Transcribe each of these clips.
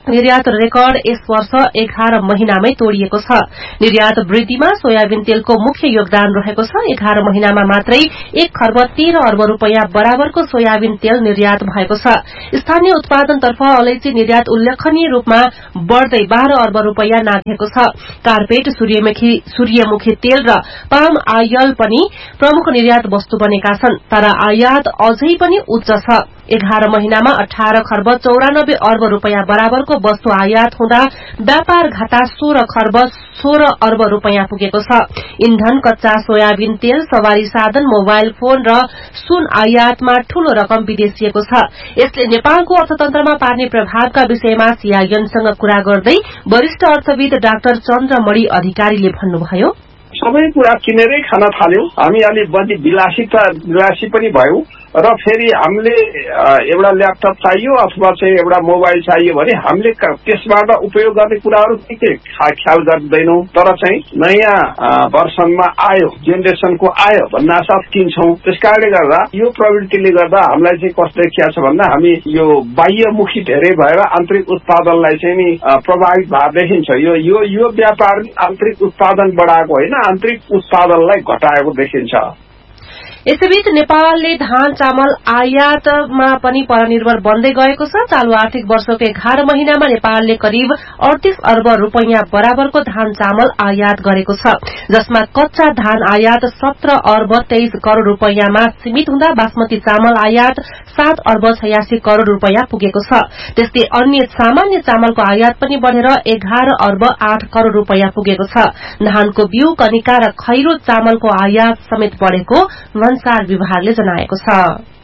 निर्यात रेकर्ड यस वर्ष 11 महिनामै तोडिएको छ। निर्यात वृद्धिमा सोयाबिन तेलको मुख्य योगदान रहेको छ। 11 महिनामा मात्रै 1 खर्ब 13 अर्ब रूपैयाँ बराबरको सोयाबिन तेल निर्यात भएको छ। स्थानीय उत्पादनतर्फ अलैँची निर्यात उल्लेखनीय रूपमा बढ्दै 12 अर्ब रूपैयाँ नाघेको छ। कार्पेट, सूर्यमुखी तेल र पाम आयल पनि प्रमुख निर्यात वस्तु बनेका छन्, तर आयात अझै पनि उच्च छ। 11 महिनामा 18 खर्ब 94 अर्ब रूपैयाँ बराबरको वस्तु आयात हुँदा व्यापार घाटा 16 खर्ब 16 अर्ब रूपैयाँ पुगेको छ। इन्धन, कच्चा सोयाबिन तेल, सवारी साधन, मोबाइल फोन र सुन आयातमा ठूलो रकम विदेशिएको छ। यसले नेपालको अर्थतन्त्रमा पार्ने प्रभावका विषयमा सीआईएनसँग कुरा गर्दै वरिष्ठ अर्थविद डाक्टर चन्द्रमणि अधिकारीले भन्नुभयो, सबै कुरा किनेरै खान थाल्यौं। हामी अलि बढी विलासी पनि भयौं र फेरि हामीले एउटा ल्यापटप चाहियो अथवा चाहिँ एउटा मोबाइल चाहियो भने हामीले त्यसबाट उपयोग गर्ने कुराहरू के ख्याल गर्दैनौं। तर चाहिँ नयाँ भर्सनमा आयो, जेनेरेसनको आयो भन्नासाथ किन्छौं। त्यसकारणले गर्दा यो प्रवृत्तिले गर्दा हामीलाई चाहिँ कस्तो देखिया छ भन्दा हामी यो बाह्यमुखी धेरै भएर आन्तरिक उत्पादनलाई चाहिँ नि प्रभावित भएको देखिन्छ। यो व्यापार आन्तरिक उत्पादन बढाएको होइन, आन्तरिक उत्पादनलाई घटाएको देखिन्छ। यसैबीच नेपालले धान चामल आयातमा पनि परनिर्भर बन्दै गएको छ। चालू आर्थिक वर्षको 11 महिनामा नेपालले करिब 38 अर्ब रूपैयाँ बराबरको धान चामल आयात गरेको छ, जसमा कच्चा धान आयात 17 अर्ब 23 करोड़ रूपैयाँमा सीमित हुँदा बासमती चामल आयात 7 अर्ब 86 करोड़ रूपैयाँ पुगेको छ। त्यस्तै अन्य सामान्य चामलको आयात पनि बढ़ेर 11 अर्ब 8 करोड़ रूपैयाँ पुगेको छ। धानको बिउ, कनिका र खैरो चामलको आयात समेत बढ़ेको भन्सार विभागले जनाएको छ।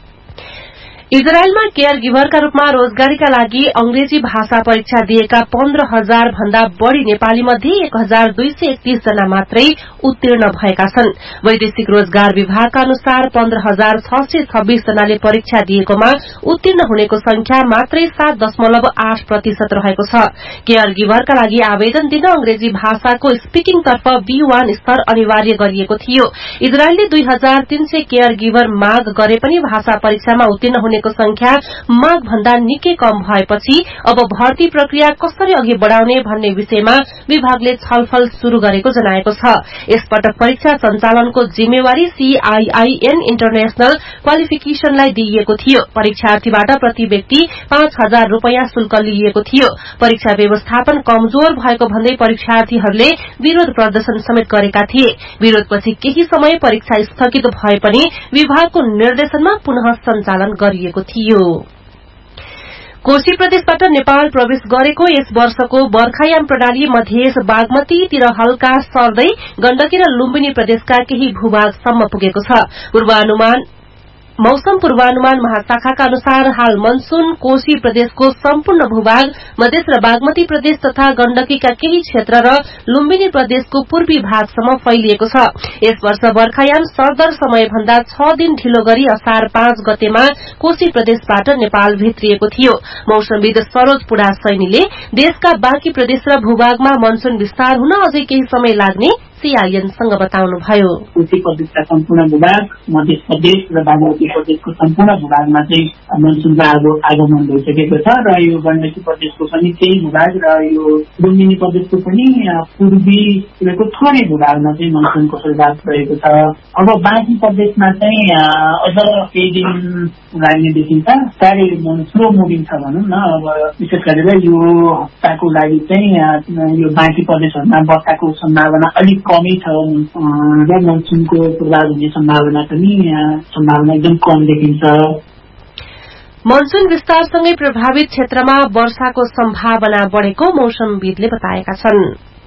इजरायलमा केयर गिभरका रूपमा रोजगारीका लागि अंग्रेजी भाषा परीक्षा दिएका 15,000 भन्दा बढ़ी नेपाली मध्ये 1,231 जना मात्रै उत्तीर्ण भएका छन्। वैदेशिक रोजगार विभागका अनुसार 15,626 जनाले परीक्षा दिएकोमा उत्तीर्ण हुनेको संख्या मात्रै 7.8% रहेको छ। केयर गिभरका लागि आवेदन दिन अंग्रेजी भाषाको स्पीकिङतर्फ B1 स्तर अनिवार्य गरिएको थियो। इजरायलले 2,300 केयर गिभर माग गरे पनि भाषा परीक्षामा उत्तीर्ण हुने संख्या माग भन्दा निकै कम भएपछि अब भर्ती प्रक्रिया कसरी अघि बढ़ाउने भन्ने विषयमा विभागले छलफल शुरू गरेको जनाएको छ। यसपटक परीक्षा सञ्चालनको जिम्मेवारी CIIN इन्टरनेशनल क्वालिफिकेशनलाई दिइएको थियो। परीक्षार्थीबाट प्रति व्यक्ति 5,000 रूपैयाँ शुल्क लिइएको थियो। परीक्षा व्यवस्थापन कमजोर भएको भन्दै परीक्षार्थीहरूले विरोध प्रदर्शन समेत गरेका थिए। विरोधपछि केही समय परीक्षा स्थगित भए पनि विभागको निर्देशनमा पुनः सञ्चालन गरिएको थियो। कोशी प्रदेशबाट नेपाल प्रवेश गरेको यस वर्षको बर्खायाम प्रणाली मधेस बागमतीतिर हल्का सर्दै गण्डकी र लुम्बिनी प्रदेशका केही भूभागसम्म पुगेको छ। मौसम पूर्वानुमान महाशाखाका अनुसार हाल मनसून कोशी प्रदेशको सम्पूर्ण भूभाग, मधेस र बागमती प्रदेश तथा गण्डकीका केही क्षेत्र र लुम्बिनी प्रदेशको पूर्वी भागसम्म फैलिएको छ। यस वर्ष बर्खायाम सरदर समयभन्दा 6 दिन ढिलो गरी असार 5 गतेमा कोशी प्रदेशबाट नेपाल भित्रिएको थियो। मौसमविद सरोज पुडा सैनीले देशका बाँकी प्रदेश र भूभागमा मनसून विस्तार हुन अझै केही समय लाग्ने सीआईएनसँग बताउनुभयो। कोशी प्रदेशका सम्पूर्ण भूभाग, मध्य प्रदेश र बागमती प्रदेशको सम्पूर्ण भूभागमा चाहिँ मनसूनको आगमन भइसकेको छ र यो गण्डकी प्रदेशको पनि केही भूभाग र यो लुम्बिनी प्रदेशको पनि पूर्वीको थोरै भूभागमा चाहिँ मनसूनको प्रभाव रहेको छ। अब बाँकी प्रदेशमा चाहिँ अझ केही दिन लाग्ने देखिन्छ। साह्रै स्लो मुभिङ छ भनौँ न। अब विशेष गरेर यो हप्ताको लागि चाहिँ यो बाँकी प्रदेशहरूमा वर्षाको सम्भावना अलिक कमै छ र मनसूनको प्रभाव हुने सम्भावना एकदम कम देखिन्छ। मनसून विस्तारसँगै प्रभावित क्षेत्रमा वर्षाको सम्भावना बढ़ेको मौसमविदले बताएका छन्।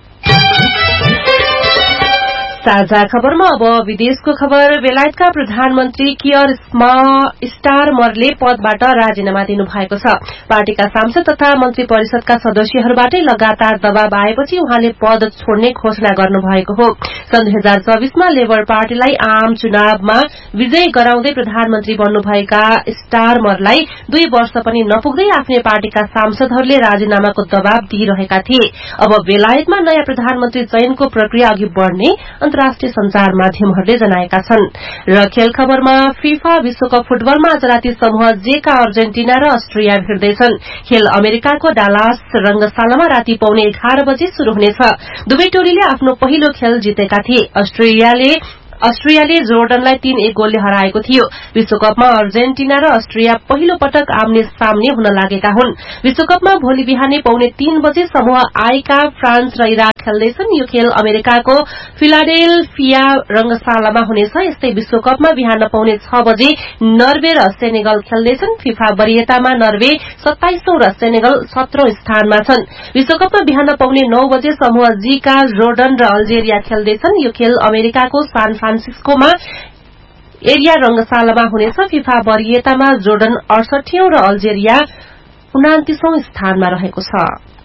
साझा खबरमा अब विदेशको खबर। बेलायतका प्रधानमन्त्री कियर स्टारमरले पदबाट राजीनामा दिनुभएको छ। पार्टीका सांसद तथा मन्त्री परिषदका सदस्यहरूबाटै लगातार दबाव आएपछि उहाँले पद छोड्ने घोषणा गर्नुभएको हो। सन् 2024मा लेबर पार्टीलाई आम चुनावमा विजय गराउँदै प्रधानमन्त्री बन्नुभएका स्टारमरलाई 2 वर्ष पनि नपुग्दै आफ्नै पार्टीका सांसदहरूले राजीनामाको दबाव दिइरहेका थिए। अब बेलायतमा नयाँ प्रधानमन्त्री चयनको प्रक्रिया अघि बढ़ने अन्तर्राष्ट्रिय संचार माध्यमहरूले जनाएका छन्। र खेल खबरमा फिफा विश्वकप फुटबलमा आज राति समूह जे का अर्जेन्टिना र अस्ट्रिया भिड्दैछन्। खेल अमेरिकाको डालास रंगशालामा राति पौने 11 बजे शुरू हुनेछ। दुवै टोलीले आफ्नो पहिलो खेल जितेका थिए। अस्ट्रियाले जोर्डनलाई 3-1 गोलले हराएको थियो। विश्वकपमा अर्जेन्टिना र अस्ट्रिया पहिलो पटक आम्ने सामने हुन लागेका हुन्। विश्वकपमा भोलि बिहानै पौने 3 बजे समूह आईका फ्रान्स र इराक खेल्दैछन्। यो खेल अमेरिकाको फिलाडेल्फिया रंगशालामा हुनेछ। यस्तै विश्वकपमा बिहान पौने 6 बजे नर्वे र सेनेगल खेल्दैछन्। फिफा वरियतामा नर्वे 27औं र सेनेगल 17औं स्थानमा छन्। विश्वकपमा बिहान पौने 9 बजे समूह जी का जोर्डन र अल्जेरिया खेल्दैछन्। यो खेल अमेरिकाको सान फ्रान्सिस्कोमा एरिया रंगशालामा हुनेछ। फिफा वरियतामा जोर्डन 68औं र अल्जेरिया 29औं स्थानमा रहेको छ।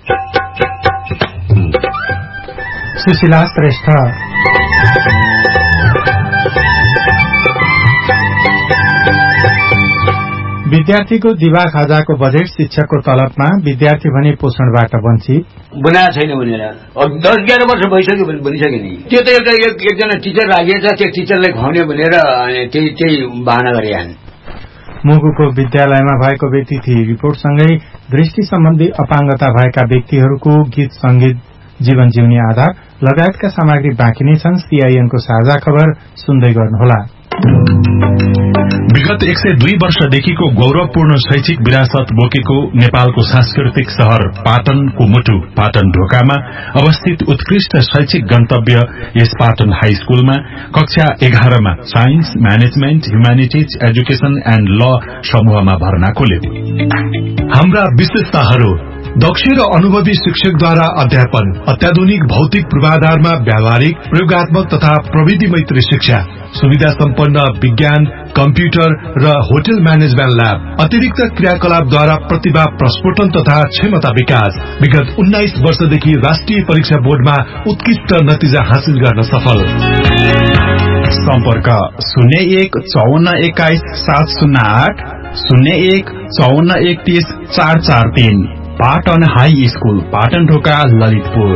सुशीला श्रेष्ठ। विद्यार्थीको दिवा खाजाको बजेट शिक्षकको तलबमा, विद्यार्थी भने पोषणबाट वञ्चित। बनाएको छैन भनेर 10-11 वर्ष भइसक्यो भने बनिसक्यो नि। त्यो त एउटा एकजना टिचर राखिएको छ, त्यो टिचरलाई खुवाउने भनेर त्यही बहाना गरे हान। मुगुको विद्यालयमा भएको व्यतिथि रिपोर्टसँगै दृष्टि सम्बन्धी अपाङ्गता भएका व्यक्तिहरूको गीत संगीत, जीवन जिउने आधार लगायतका सामग्री बाँकी नै छन्। सीआईएनको साझा खबर सुन्दै गर्नुहोला। विगत 102 वर्षदेखिको गौरवपूर्ण शैक्षिक विरासत बोकेको नेपालको सांस्कृतिक शहर पाटनको मुटु पाटन ढोकामा अवस्थित उत्कृष्ट शैक्षिक गन्तव्य यस पाटन हाई स्कूलमा कक्षा 11 मा science, management, humanities, education and ल समूहमा भर्ना खोल्यो। हाम्रा विशेषताहरू: दक्ष र अनुभवी शिक्षकद्वारा अध्यापन, अत्याधुनिक भौतिक पूर्वाधारमा व्यावहारिक, प्रयोगात्मक तथा प्रविधि मैत्री शिक्षा, सुविधा सम्पन्न विज्ञान, कम्प्युटर र होटल म्यानेजमेन्ट ल्याब, अतिरिक्त क्रियाकलापद्वारा प्रतिभा प्रस्फुटन तथा क्षमता विकास। विगत 19 वर्षदेखि राष्ट्रिय परीक्षा बोर्डमा उत्कृष्ट नतिजा हासिल गर्न सफल। सम्पर्क 01 54 21 708 01 54 31 443। पाटन हाई स्कूल, पाटन ढोका, ललितपुर।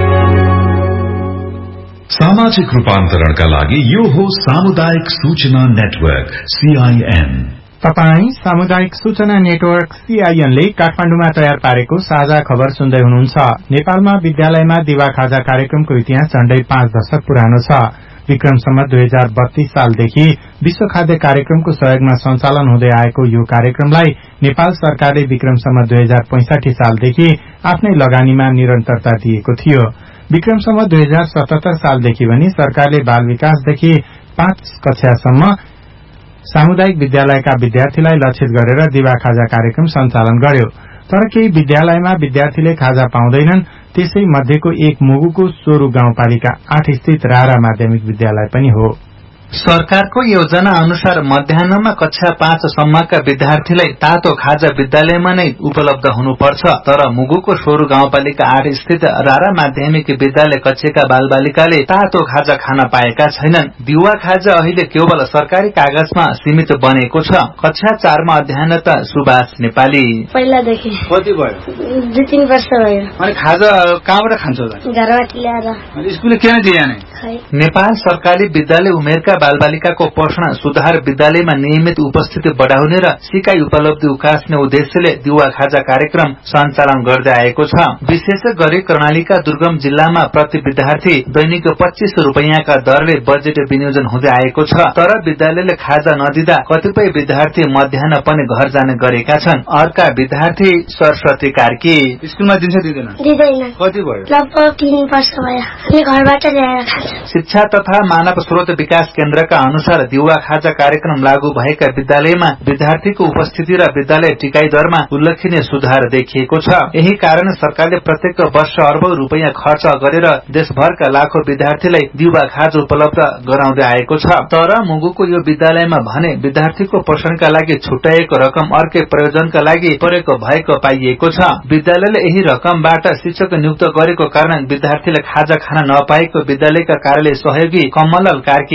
सामाजिक रूपान्तरणका लागि यो हो सामुदायिक सूचना नेटवर्क सीआईएन। तपाई सामुदायिक सूचना नेटवर्क सीआईएन ले काठमाडौँमा तयार पारेको साझा खबर सुन्दै हुनुहुन्छ। नेपालमा विद्यालयमा दिवा खाजा कार्यक्रमको इतिहास झण्डै 5 दशक पुरानो छ। विक्रम सम्वत 2032 सालदेखि विश्व खाद्य कार्यक्रमको सहयोगमा सञ्चालन हुँदै आएको यो कार्यक्रमलाई नेपाल सरकारले विक्रम सम्वत 2065 सालदेखि आफ्नै लगानीमा निरन्तरता दिएको थियो। विक्रम सम्वत 2077 सालदेखि पनि सरकारले बाल विकासदेखि 5 कक्षासम्म सामुदायिक विद्यालयका विद्यार्थीलाई लक्षित गरेर दिवा खाजा कार्यक्रम सञ्चालन गर्यो। तर केही विद्यालयमा विद्यार्थीले खाजा पाउँदैनन्। त्यसै मध्येको एक मुगुको सोरु गाउँपालिका 8 स्थित रारा माध्यमिक विद्यालय पनि हो। सरकारको योजना अनुसार मध्याह्नमा कक्षा 5 सम्मका विद्यार्थीलाई तातो खाजा विद्यालयमा नै उपलब्ध हुनुपर्छ। तर मुगुको सोरु गाउँपालिका 8 स्थित रारा माध्यमिक विद्यालय कक्षाका बालबालिकाले तातो खाजा खान पाएका छैनन्। दिवा खाजा अहिले केवल सरकारी कागजमा सीमित बनेको छ। कक्षा 4 मा अध्ययनरत सुभाष नेपाली। पहिलादेखि कति भयो? 2-3 वर्ष भयो। अनि खाजा कहाँबाट खान्छौ? घरबाट ल्याएर। स्कुलले किन दिएन? नेपाल सरकारले विद्यालय उमेरका बालबालिकाको पोषण सुधार, विद्यालयमा नियमित उपस्थिति बढाउने र सिकाइ उपलब्धि उकास्ने उद्देश्यले दिवा खाजा कार्यक्रम सञ्चालन गर्दै आएको छ। विशेष गरी कर्णालीका दुर्गम जिल्लामा प्रति विद्यार्थी दैनिक 25 रुपैयाँका दरले बजेट विनियोजन हुँदै आएको छ। तर विद्यालयले खाजा नदिँदा कतिपय विद्यार्थी मध्याह्न पनि घर जाने गरेका छन्। अर्का विद्यार्थी सरस्वती कार्की। स्कुलमा दिन्छ दिँदैन? दिँदैन। कति भयो? लगभग 3 वर्ष भयो। हामी घरबाट ल्याएर खान्छौँ। शिक्षा तथा मानव स्रोत विकास केन्द्रका अनुसार दिवा खाजा कार्यक्रम लागू भएका विद्यालयमा विद्यार्थीको उपस्थिति र विद्यालय टिकाइ दरमा उल्लेखनीय सुधार देखिएको छ। यही कारण सरकारले प्रत्येक वर्ष अर्बौं रुपैयाँ खर्च गरेर देशभरका लाखौं विद्यार्थीलाई दिवा खाजा उपलब्ध गराउँदै आएको छ। तर मुगुको यो विद्यालयमा भने विद्यार्थीको पोषणका लागि छुट्याएको रकम अर्कै प्रयोजनका लागि प्रयोग भएको पाइएको छ। विद्यालयले यही रकमबाट शिक्षक नियुक्त गरेको कारण विद्यार्थीले खाजा खान नपाएको विद्यालयका कार्यालय सहयोगी कमललाल कार्की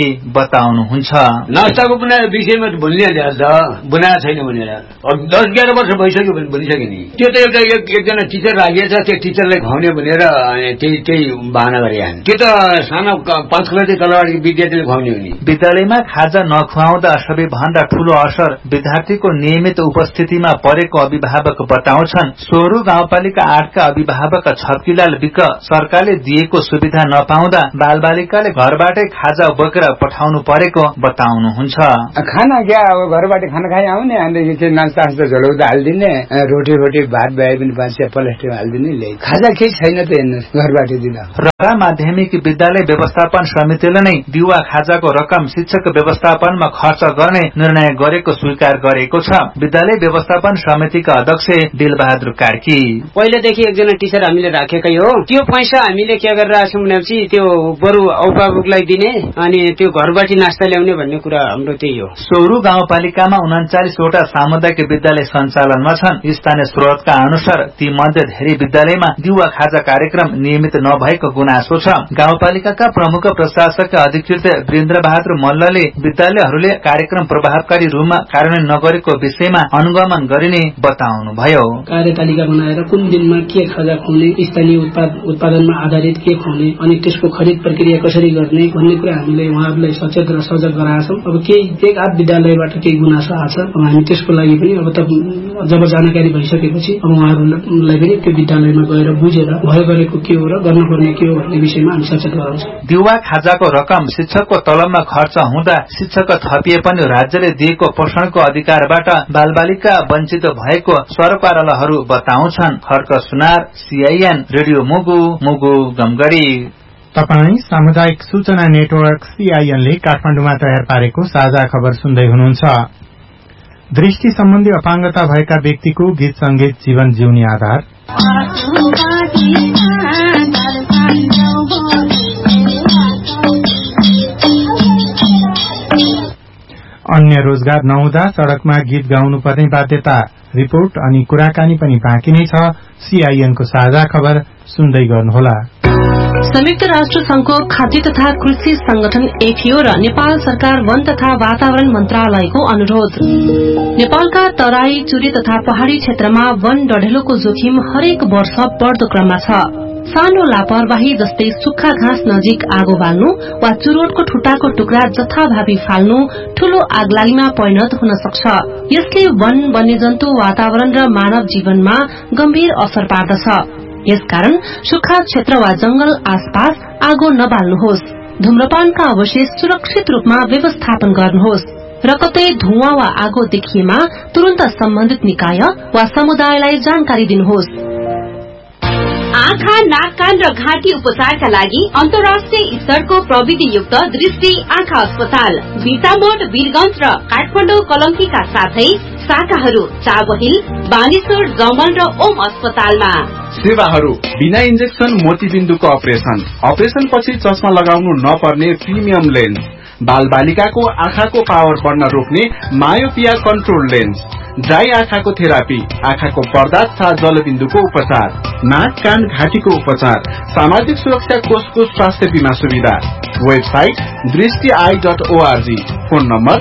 बताउनुहुन्छ। नास्ताको विषयमा भनिहाल्यो त बनाएको छैन भनेर 10-11 वर्ष भइसक्यो भने भनिसक्यो नि। त्यो त एकजना टिचर राखिएछ, त्यो टिचरलाई खुवाउने भनेर त्यही बहाना गरे। त्यो त सानो 5 क्लासदेखि तलवाडी विद्यार्थीले खुवाउने हो नि। विद्यालयमा खाजा नखुवाउँदा सबैभन्दा ठूलो असर विद्यार्थीको नियमित उपस्थितिमा परेको अभिभावक बताउँछन्। सोरु गाउँपालिका 8 का अभिभावक छप्कीलाल विक सरकारले दिएको सुविधा नपाउँदा बालबालिकाले घरबाटै खाजा बोकेर पठाउनु परेको बताउनुहुन्छ। खाना क्या अब घरबाट खाना खाइ आउने अनि चाहिँ नास्ता झोलौदा हालिदिने, रोटी भात भए पनि 5 प्लेट हालिदिने, ल्याइ खाजा केही छैन त हेर्नुहोस् घरबाट दिँदा। रका माध्यमिक विद्यालय व्यवस्थापन समितिले नै दिवा खाजाको रकम शिक्षक व्यवस्थापनमा खर्च गर्ने निर्णय गरेको स्वीकार गरेको छ। विद्यालय व्यवस्थापन समितिका अध्यक्ष दिलबहादुर कार्की पहिलेदेखि एकजना टिचर हामीले राखेकै हो। त्यो पैसा हामीले के गरिरहेका छौँ भनेपछि त्यो बरु अभिभावकलाई दिने अनि त्यो घरबाट नास्ता ल्याउने भन्ने कुरा हाम्रो त्यही हो। सोरु गाउँपालिकामा 39 वटा सामुदायिक विद्यालय सञ्चालनमा छन्। स्थानीय स्रोतका अनुसार ती मध्ये धेरै विद्यालयमा दिवा खाजा कार्यक्रम नियमित नभएको गुनासो छ। गाउँपालिकाका प्रमुख प्रशासक अधिकृत वीरेन्द्र बहादुर मल्लले विद्यालयहरूले कार्यक्रम प्रभावकारी रूपमा कार्यान्वयन नगरेको विषयमा अनुगमन गरिने बताउनुभयो। कार्यतालिका बनाएर कुन दिनमा के खाजा खुवाउने, स्थानीय उत्पादनमा आधारित के खुवाउने अनि त्यसको खरिद प्रक्रिया कसरी गर्ने भन्ने कुरा हामीले उहाँहरूलाई सचेत र सजग गराएछौँ। अब केही एक आध विद्यालयबाट केही गुनासो आछ, अब हामी त्यसको लागि पनि अब त जब जानकारी भइसकेपछि अब उहाँहरूलाई पनि त्यो विद्यालयमा गएर बुझेर भयो गरेको के हो र गर्नुपर्ने के हो भन्ने विषयमा हामी सचेत गराउँछौँ। दिवा खाजाको रकम शिक्षकको तलबमा खर्च हुँदा शिक्षक थपिए पनि राज्यले दिएको पोषणको अधिकारबाट बालबालिका वञ्चित भएको सरकारवालाहरू बताउँछन्। खर्क सुनार, CIN रेडियो मुगु गमगढी। तपाई सामुदायिक सूचना नेटवर्क CIN ले काठमाडौँमा तयार पारेको साझा खबर सुन्दै हुनुहुन्छ। दृष्टि सम्बन्धी अपाङ्गता भएका व्यक्तिको गीत संगीत जीवन जिउने आधार, अन्य रोजगार नहुँदा सड़कमा गीत गाउनुपर्ने बाध्यता, रिपोर्ट अनि कुराकानी पनि बाँकी नै छ। CIN को साझा खबर सुन्दै गर्नुहोला। संयुक्त राष्ट्र संघको खाद्य तथा कृषि संगठन FAO र नेपाल सरकार वन तथा वातावरण मन्त्रालयको अनुरोध। नेपालका तराई, चुरे तथा पहाड़ी क्षेत्रमा वन डढेलोको जोखिम हरेक वर्ष बढ़दो क्रममा छ। सानो लापरवाही जस्तै सुक्खा घाँस नजिक आगो बाल्नु वा चुरोटको ठुटाको टुक्रा जथाभावी फाल्नु ठूलो आगलागीमा परिणत हुन सक्छ। यसले वन, वन्यजन्तु, वातावरण र मानव जीवनमा गम्भीर असर पार्दछ। यसकारण सुक्खा क्षेत्र वा जंगल आसपास आगो नबाल्नुहोस्। धूम्रपानका अवशेष सुरक्षित रूपमा व्यवस्थापन गर्नुहोस् र कतै धुवाँ वा आगो देखिएमा तुरन्त सम्बन्धित निकाय वा समुदायलाई जानकारी दिनुहोस्। आँखा, नाक, कान र घाँटी उपचारका लागि अन्तर्राष्ट्रिय स्तरको प्रविधियुक्त दृष्टि आँखा अस्पताल बिर्तामोड, वीरगंज र काठमाडौँ कलंकीका साथै शाखाहरू चाबहिल, बानेश्वर, जमल र ओम अस्पतालमा। सेवाहरू बिना इन्जेक्सन मोतीबिन्दुको अपरेशन पछि चस्मा लगाउनु नपर्ने प्रिमियम लेन्स, बाल बालिकाको आँखाको पावर बढ्न रोक्ने मायोपिया कन्ट्रोल लेन्स, ड्राई आँखाको थेरापी, आँखाको पर्दा तथा जलबिन्दुको उपचार, नाक, कान, घाँटीको उपचार, सामाजिक सुरक्षा कोषको स्वास्थ्य बीमा सुविधा। Website दृष्टि.org, phone number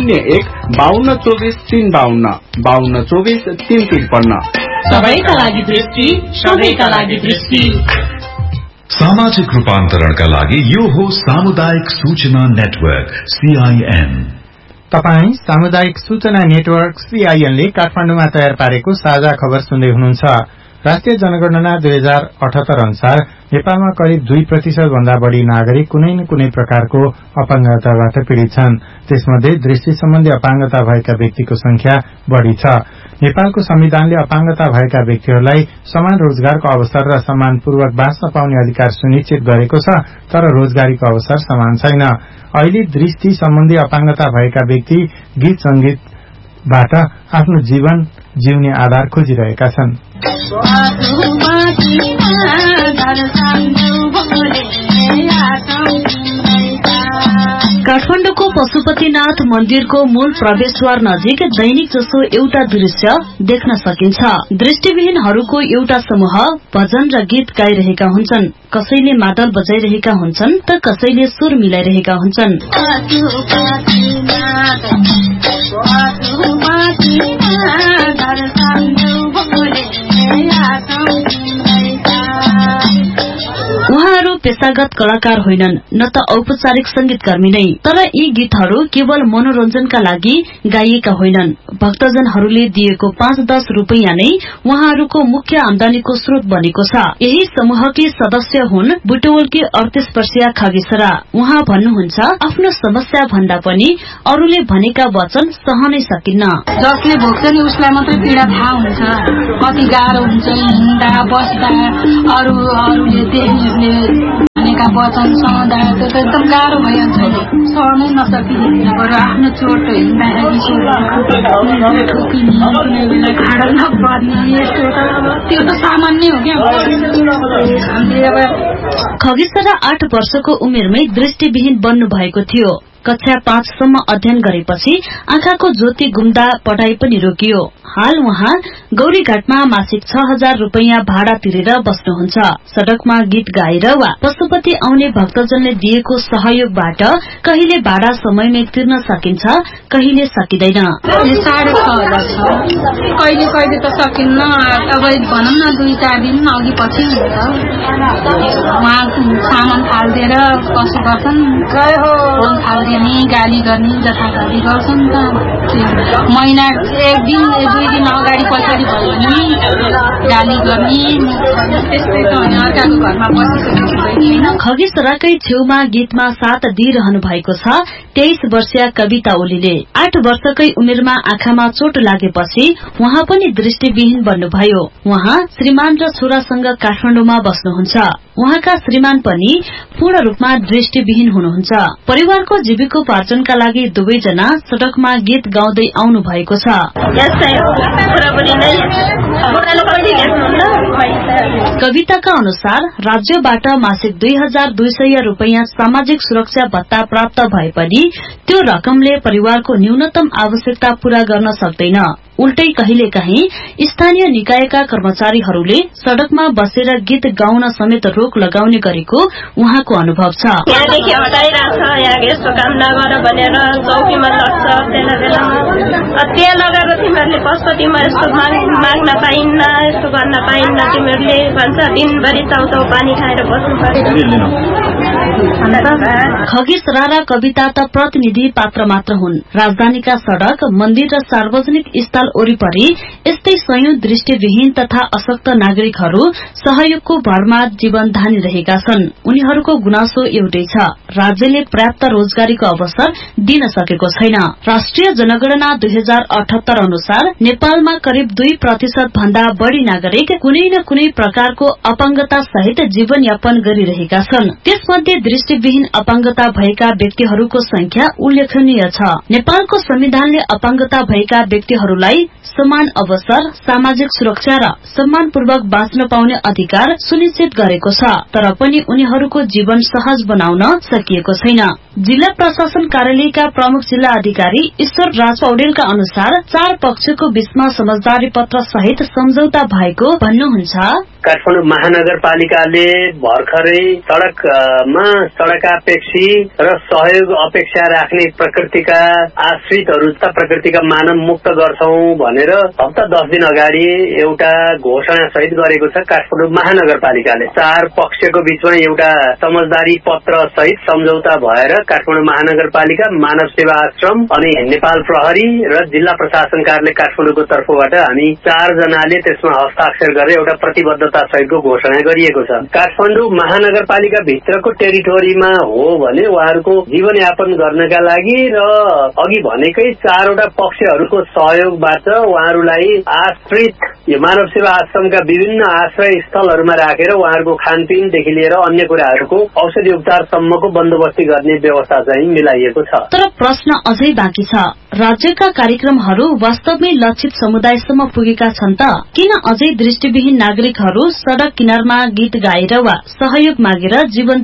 01-5224-352, 5224-353। सबैका लागि दृष्टि, सबैका लागि दृष्टि। सामाजिक रूपान्तरणका लागि यो हो सामुदायिक सूचना नेटवर्क CIN। तपाई सामुदायिक सूचना नेटवर्क CIN ले काठमाडौँमा तयार पारेको साझा खबर सुन्दै हुनुहुन्छ। राष्ट्रिय जनगणना 2078 अनुसार नेपालमा करिब 2% भन्दा बढ़ी नागरिक कुनै न कुनै प्रकारको अपाङ्गताबाट पीड़ित छन्। त्यसमध्ये दृष्टि सम्बन्धी अपाङ्गता भएका व्यक्तिको संख्या बढ़ी छ। नेपालको संविधानले अपाङ्गता भएका व्यक्तिहरूलाई समान रोजगारको अवसर र सम्मानपूर्वक बाँच्न पाउने अधिकार सुनिश्चित गरेको छ, तर रोजगारीको अवसर समान छैन। अहिले दृष्टि सम्बन्धी अपाङ्गता भएका व्यक्ति गीत संगीतबाट आफ्नो जीवन जिउने आधार खोजिरहेका छन्। काठमाडौँको पशुपतिनाथ मन्दिरको मूल प्रवेशद्वार नजिक दैनिक जसो एउटा दृश्य देख्न सकिन्छ। दृष्टिविहीनहरूको एउटा समूह भजन र गीत गाइरहेका हुन्छन्। कसैले मादल बजाइरहेका हुन्छन् त कसैले सुर मिलाइरहेका हुन्छन्। उहाँहरू पेशागत कलाकार होइनन्, न त औपचारिक संगीतकर्मी नै, तर यी गीतहरू केवल मनोरञ्जनका लागि गाइएका होइनन्। भक्तजनहरूले दिएको 5-10 रुपैयाँ नै उहाँहरूको मुख्य आमदानीको स्रोत बनेको छ। यही समूहकी सदस्य हुन् बुटवलकी 38 वर्षीय खगेसरा। उहाँ भन्नुहुन्छ, आफ्नो समस्या भन्दा पनि अरूले भनेका वचन सहनै सकिन्न। जसले भोग्छ नि उसलाई मात्रै पीडा थाहा हुन्छ, कति गाह्रो हुन्छ हिँड्दा बस्दा, अरूले देख्ने भनेका वचन सहँदा त्यो त एकदम गाह्रो भइहाल्छ। सहनै नसकिने आफ्नो चोट हिँड्दाखेरि खाडा नपर्ने यस्तो त त्यो त सामान्य हो क्या। खगेसरा 8 वर्षको उमेरमै दृष्टिविहीन बन्नु भएको थियो। कक्षा 5 सम्म अध्ययन गरेपछि आँखाको ज्योति गुम्दा पढाइ पनि रोकियो। हाल उहाँ गौरीघाटमा मासिक 6000 रुपैयाँ भाडा तिरेर बस्नुहुन्छ। सड़कमा गीत गाएर वा पशुपति आउने भक्तजनले दिएको सहयोगबाट कहिले भाडा समयमै तिर्न सकिन्छ, कहिले सकिँदैन। 6,500 छ, कहिले कहिले त सकिन्न। अब भनौँ न 2-4 दिन अघि पछि हुन्छ। उहाँ सामान फालिदिएर कसो गर्छन्, फालिदिने गाली गर्ने जथाभावी गर्छन् त। महिना 1 दिन 2 दिन अगाडि पछाडि भयो भने गाली गर्ने त्यस्तै त होइन। अर्काको घरमा बसेको खगेसराकै छेउमा गीतमा साथ दिइरहनु भएको छ 23 वर्षीय कविता ओलीले। 8 वर्षकै उमेरमा आँखामा चोट लागेपछि उहाँ पनि दृष्टिविहीन बन्नुभयो। उहाँ श्रीमान र छोरासँग काठमाडौँमा बस्नुहुन्छ। उहाँका श्रीमान पनि पूर्ण रूपमा दृष्टिविहीन हुनुहुन्छ। परिवारको जीविकोपार्जनका लागि दुवैजना सड़कमा गीत गाउँदै आउनु भएको छ। कविताका अनुसार राज्यबाट मासिक 2200 रुपैयाँ सामाजिक सुरक्षा भत्ता प्राप्त भए पनि त्यो रकमले परिवारको न्यूनतम आवश्यकता पूरा गर्न सक्दैन। उल्टै कहिलेकाहीँ स्थानीय निकायका कर्मचारीहरूले सड़कमा बसेर गीत गाउन समेत रोक लगाउने गरेको उहाँको अनुभव छ। यहाँदेखि हटाइरहेछ, यहाँ यस्तो काम नगर भनेर चौकीमा लग्छ। त्यहाँ लगाएर तिमीहरूले पशुपतिमा यस्तो माग्न पाइन्न, यस्तो गर्न पाइन्न, तिमीहरूले भन्छ दिनभरि चाउचाउ पानी खाएर बस्नु पर्छ। खगेसरा र कविता त प्रतिनिधि पात्र मात्र हुन्। राजधानीका सड़क, मन्दिर र सार्वजनिक स्थल वरिपरि यस्तै सयौं दृष्टिविहीन तथा अशक्त नागरिकहरू सहयोगको भरमा जीवन धानिरहेका छन्। उनीहरूको गुनासो एउटै छ, राज्यले पर्याप्त रोजगारीको अवसर दिन सकेको छैन। राष्ट्रिय जनगणना 2078 अनुसार नेपालमा करिब 2% भन्दा बढ़ी नागरिक कुनै न कुनै प्रकारको अपाङ्गता सहित जीवनयापन गरिरहेका छन्। त्यसमध्ये दृष्टिविहीन अपाङ्गता भएका व्यक्तिहरूको संख्या उल्लेखनीय छ। नेपालको संविधानले अपाङ्गता भएका व्यक्तिहरूलाई समान अवसर, सामाजिक सुरक्षा र सम्मानपूर्वक बाँच्न पाउने अधिकार सुनिश्चित गरेको छ, तर पनि उनीहरूको जीवन सहज बनाउन सकिएको छैन। जिल्ला प्रशासन कार्यालयका प्रमुख जिल्ला अधिकारी ईश्वर राज पौडेलका अनुसार 4 पक्षको बीचमा समझदारी पत्र सहित सम्झौता भएको भन्नुहुन्छ। काठमाडौँ महानगरपालिकाले भर्खरै सड़कमा सड़कापेक्षी र सहयोग अपेक्षा राख्ने प्रकृतिका आश्रितहरू प्रकृतिका मानव मुक्त गर्छौं भनेर हप्ता 10 दिन अगाडि एउटा घोषणा सहित गरेको छ। काठमाडौँ महानगरपालिकाले 4 पक्षको बीचमा एउटा समझदारी पत्र सहित सम्झौता भएर काठमाडौँ महानगरपालिका, मानव सेवा आश्रम अनि नेपाल प्रहरी र जिल्ला प्रशासन कार्यालय काठमाडौँको तर्फबाट हामी 4 जनाले त्यसमा हस्ताक्षर गरेर एउटा प्रतिबद्धता सहितको घोषणा गरिएको छ। काठमाडौँ महानगरपालिका भित्रको टेरिटोरीमा हो भने उहाँहरूको जीवनयापन गर्नका लागि र अघि भनेकै 4वटा पक्षहरूको सहयोगबाट उहाँहरूलाई आश्रित यो मानव सेवा आश्रमका विभिन्न आश्रय स्थलहरूमा राखेर उहाँहरूको खानपिनदेखि लिएर अन्य कुराहरूको औषधि उपचारसम्मको बन्दोबस्ती गर्ने व्यवस्था चाहिँ मिलाइएको छ। तर प्रश्न अझै बाँकी छ, राज्यका कार्यक्रमहरू वास्तवमै लक्षित समुदायसम्म पुगेका छन् त? किन अझै दृष्टिविहीन नागरिकहरू सड़क किनारमा गीत गाएर वा सहयोग मागेर जीवन धान्न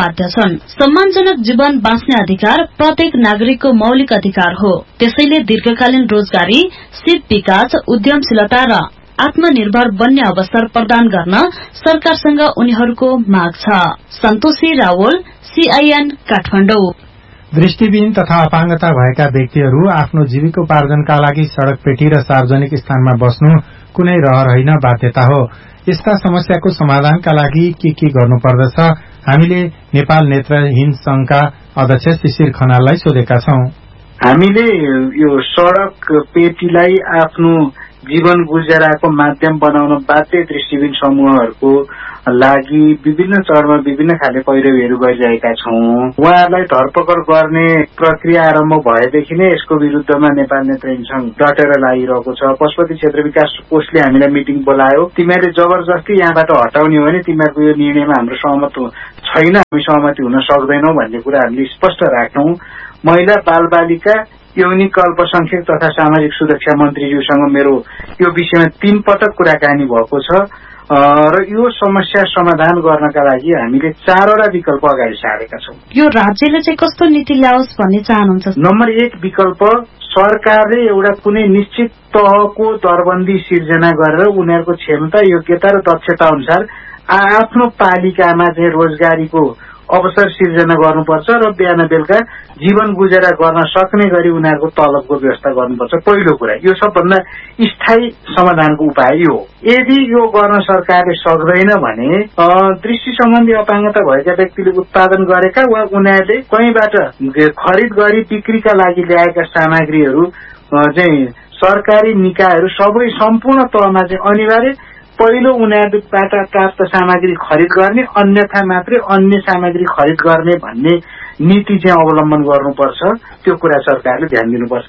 बाध्य छन्। सम्मानजनक जीवन बाँच्ने अधिकार प्रत्येक नागरिकको मौलिक अधिकार हो। त्यसैले दीर्घकालीन रोजगारी, सिप विकास, उद्यमशीलता र आत्मनिर्भर बन्ने अवसर प्रदान गर्न सरकारसँग उनीहरूको माग छ। सन्तोषी रावल, सीआईएन, काठमाडौँ। दृष्टिविहीन तथा अपाङ्गता भएका व्यक्तिहरू आफ्नो जीविकोपार्जनका लागि सड़क पेटी र सार्वजनिक स्थानमा बस्नु कुनै रहर होइन, बाध्यता हो। यस्ता समस्याको समाधानका लागि के गर्नुपर्दछ, हामीले नेपाल नेत्रहीन संघका अध्यक्ष शिशिर खनाललाई सोधेका छौं। हामीले यो सड़क पेटीलाई आफ्नो जीवन गुजाराको माध्यम बनाउन बाध्य दृष्टिहीन समूहहरूको लागि विभिन्न चरणमा विभिन्न खाले पैरवीहरू गरिरहेका छौं। उहाँहरूलाई धरपकड गर्ने प्रक्रिया आरम्भ भएदेखि नै यसको विरुद्धमा नेपाल नेत्रहीन संघ डटेर लागिरहेको छ। पशुपति क्षेत्र विकास कोषले हामीलाई मिटिङ बोलायो, तिमीहरूले जबरजस्ती यहाँबाट हटाउने हो भने तिमीहरूको यो निर्णयमा हाम्रो सहमत छैन, हामी सहमति हुन सक्दैनौं भन्ने कुरा हामीले स्पष्ट राख्यौं। महिला बालबालिका यौनिक अल्पसंख्यक तथा सामाजिक सुरक्षा मन्त्रीज्यूसँग मेरो यो विषयमा 3 पटक कुराकानी भएको छ र यो समस्या समाधान गर्नका लागि हामीले 4वटा विकल्प अगाडि सारेका छौं। यो राज्यले चाहिँ कस्तो नीति ल्याओस् भन्ने चाहनुहुन्छ? नम्बर 1 विकल्प, सरकारले एउटा कुनै निश्चित तहको दरबन्दी सिर्जना गरेर उनीहरूको क्षमता, योग्यता र दक्षता अनुसार आफ्नो पालिकामा चाहिँ रोजगारीको अवसर सिर्जना गर्नुपर्छ र बिहान बेलुका जीवन गुजारा गर्न सक्ने गरी उनीहरूको तलबको व्यवस्था गर्नुपर्छ। पहिलो कुरा, यो सबभन्दा स्थायी समाधानको उपाय यो। यदि यो गर्न सरकारले सक्दैन भने दृष्टि सम्बन्धी अपाङ्गता भएका व्यक्तिले उत्पादन गरेका वा उनीहरूले कहीँबाट खरिद गरी बिक्रीका लागि ल्याएका सामग्रीहरू चाहिँ सरकारी निकायहरू सबै सम्पूर्ण तहमा चाहिँ अनिवार्य पहिलो उनीहरूबाट प्राप्त सामग्री खरिद गर्ने, अन्यथा मात्रै अन्य सामग्री खरिद गर्ने भन्ने नीति चाहिँ अवलम्बन गर्नुपर्छ। त्यो कुरा सरकारले ध्यान दिनुपर्छ।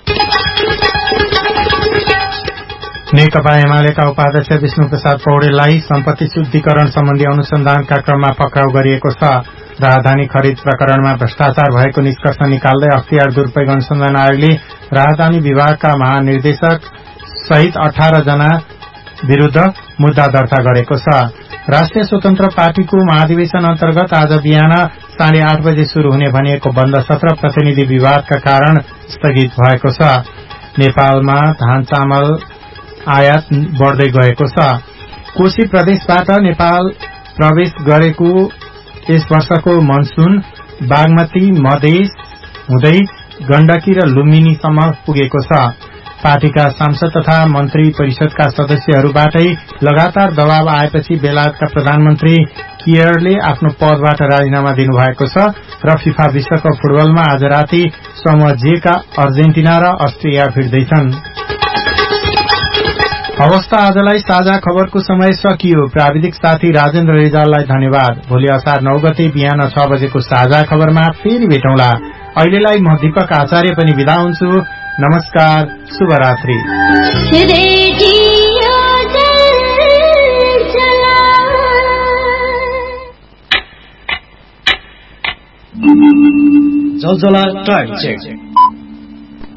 नेकपा एमालेका उपाध्यक्ष विष्णुप्रसाद पौडेललाई सम्पत्ति शुद्धिकरण सम्बन्धी अनुसन्धानका क्रममा पक्राउ गरिएको छ। राजधानी खरिद प्रकरणमा भ्रष्टाचार भएको निष्कर्ष निकाल्दै अख्तियार दुरूपयोग अनुसन्धान आयोगले राजधानी विभागका महानिर्देशक सहित 18 जना विरूद्ध मुद्दा दर्ता गरेको छ। राष्ट्रिय स्वतन्त्र पार्टीको महाधिवेशन अन्तर्गत आज बिहान 8:30 बजे शुरू हुने भनिएको बन्द सत्र प्रतिनिधि विवादका कारण स्थगित भएको छ। नेपालमा धान चामल आयात बढ्दै गएको छ। कोशी प्रदेशबाट नेपाल प्रवेश गरेको यस वर्षको मनसून बागमती मधेस हुँदै गण्डकी र लुम्बिनीसम्म पुगेको छ। पार्टीका सांसद तथा मन्त्री परिषदका सदस्यहरूबाटै लगातार दबाव आएपछि बेलायतका प्रधानमन्त्री कियरले आफ्नो पदबाट राजीनामा दिनुभएको छ र फिफा विश्वकप फुटबलमा आज राति समूह जे का अर्जेन्टिना र अस्ट्रिया भिड्दैछन्। अवस्था आजलाई साझा खबरको समय सकियो। प्राविधिक साथी राजेन्द्र रिजाललाई धन्यवाद। भोलि असार 9 गते बिहान 6 बजेको साझा खबरमा फेरि भेटौँला। अहिलेलाई म दीपक आचार्य पनि बिदा हुन्छु। नमस्कार, शुभरात्रि। जलजला टाइम चेक।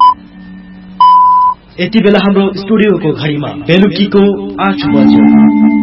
यति बेला हाम्रो स्टुडियोको घडीमा बेलुकीको 8 बज्यो।